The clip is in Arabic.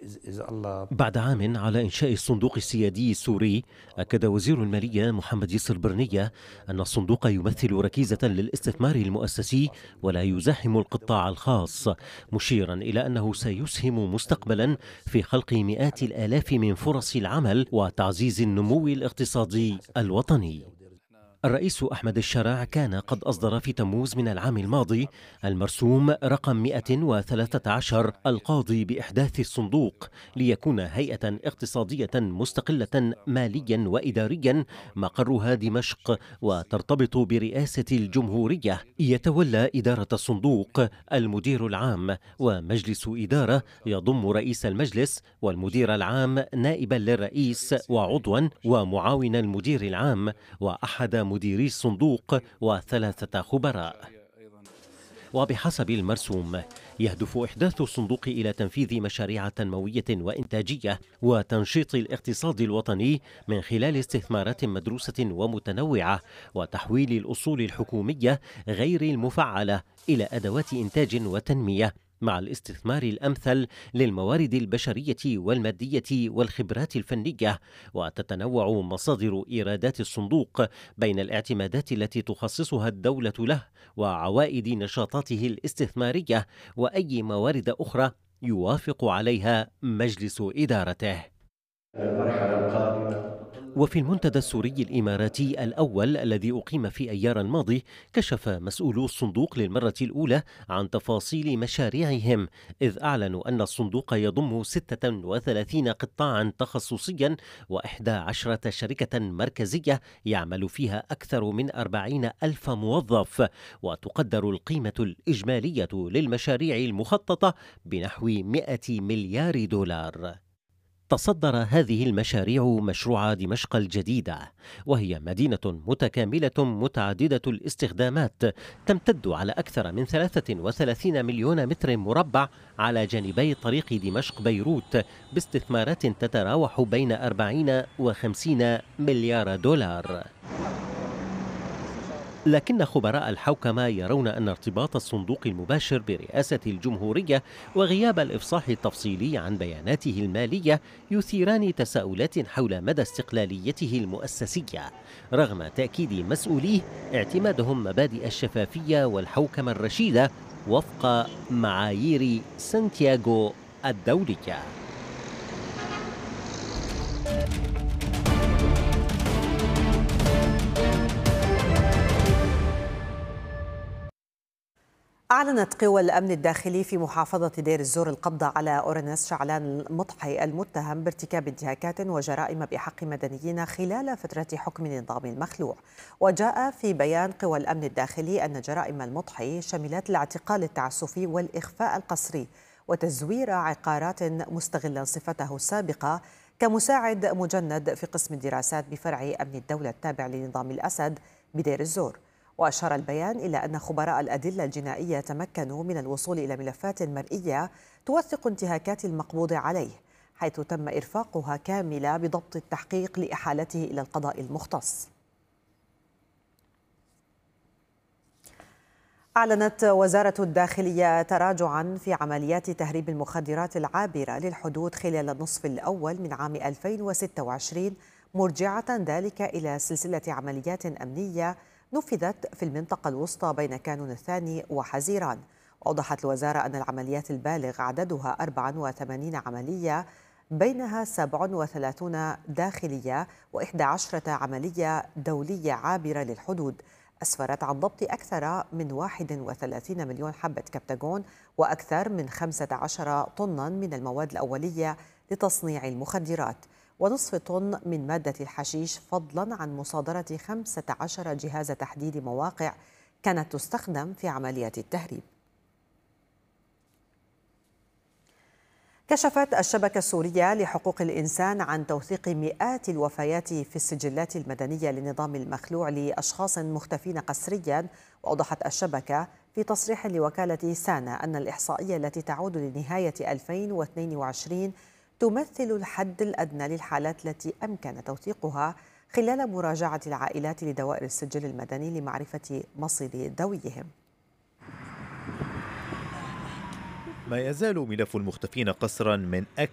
بعد عام على إنشاء الصندوق السيادي السوري، أكد وزير المالية محمد يسر برنية أن الصندوق يمثل ركيزة للاستثمار المؤسسي ولا يزاحم القطاع الخاص، مشيرا إلى أنه سيسهم مستقبلا في خلق مئات الآلاف من فرص العمل وتعزيز النمو الاقتصادي الوطني. الرئيس أحمد الشرع كان قد أصدر في تموز من العام الماضي المرسوم رقم 113 القاضي بإحداث الصندوق ليكون هيئة اقتصادية مستقلة ماليا وإداريا مقرها دمشق وترتبط برئاسة الجمهورية. يتولى إدارة الصندوق المدير العام ومجلس إدارة يضم رئيس المجلس والمدير العام نائبا للرئيس وعضوا ومعاون المدير العام وأحد مديري الصندوق وثلاثة خبراء. وبحسب المرسوم يهدف إحداث الصندوق إلى تنفيذ مشاريع تنموية وإنتاجية وتنشيط الاقتصاد الوطني من خلال استثمارات مدروسة ومتنوعة وتحويل الأصول الحكومية غير المفعلة إلى أدوات إنتاج وتنمية، مع الاستثمار الأمثل للموارد البشرية والمادية والخبرات الفنية. وتتنوع مصادر إيرادات الصندوق بين الاعتمادات التي تخصصها الدولة له وعوائد نشاطاته الاستثمارية وأي موارد أخرى يوافق عليها مجلس إدارته. المرحلة القادمة. وفي المنتدى السوري الإماراتي الأول الذي أقيم في أيار الماضي، كشف مسؤولو الصندوق للمرة الأولى عن تفاصيل مشاريعهم، إذ أعلنوا أن الصندوق يضم 36 قطاعا تخصصيا و11 شركة مركزية يعمل فيها أكثر من 40 ألف موظف، وتقدر القيمة الإجمالية للمشاريع المخططة بنحو 100 مليار دولار. تصدر هذه المشاريع مشروع دمشق الجديدة، وهي مدينة متكاملة متعددة الاستخدامات تمتد على أكثر من 33 مليون متر مربع على جانبي طريق دمشق بيروت، باستثمارات تتراوح بين 40 و50 مليار دولار. لكن خبراء الحوكمة يرون أن ارتباط الصندوق المباشر برئاسة الجمهورية وغياب الإفصاح التفصيلي عن بياناته المالية يثيران تساؤلات حول مدى استقلاليته المؤسسية، رغم تأكيد مسؤوليه اعتمادهم مبادئ الشفافية والحوكمة الرشيدة وفق معايير سانتياغو الدولية. أعلنت قوى الأمن الداخلي في محافظة دير الزور القبض على أورنس شعلان المضحي المتهم بارتكاب انتهاكات وجرائم بحق مدنيين خلال فترة حكم النظام المخلوع. وجاء في بيان قوى الأمن الداخلي أن جرائم المضحي شملت الاعتقال التعسفي والإخفاء القسري وتزوير عقارات مستغلا صفته السابقة كمساعد مجند في قسم الدراسات بفرع أمن الدولة التابع لنظام الأسد بدير الزور. وأشار البيان إلى أن خبراء الأدلة الجنائية تمكنوا من الوصول إلى ملفات مرئية توثق انتهاكات المقبوض عليه، حيث تم إرفاقها كاملة بضبط التحقيق لإحالته إلى القضاء المختص. أعلنت وزارة الداخلية تراجعا في عمليات تهريب المخدرات العابرة للحدود خلال النصف الأول من عام 2026، مرجعة ذلك إلى سلسلة عمليات أمنية نفذت في المنطقة الوسطى بين كانون الثاني وحزيران. وأوضحت الوزارة أن العمليات البالغ عددها 84 عملية، بينها 37 داخلية و11 عملية دولية عابرة للحدود، أسفرت عن ضبط أكثر من 31 مليون حبة كبتاغون وأكثر من 15 طنا من المواد الأولية لتصنيع المخدرات ونصف طن من مادة الحشيش، فضلا عن مصادرة 15 جهاز تحديد مواقع كانت تستخدم في عمليات التهريب. كشفت الشبكة السورية لحقوق الإنسان عن توثيق مئات الوفيات في السجلات المدنية للنظام المخلوع لأشخاص مختفين قسريا. وأوضحت الشبكة في تصريح لوكالة سانا أن الإحصائية التي تعود لنهاية 2022 تمثل الحد الأدنى للحالات التي أمكن توثيقها خلال مراجعة العائلات لدوائر السجل المدني لمعرفة مصير ذويهم. ما يزال ملف المختفين قسرا من أكثر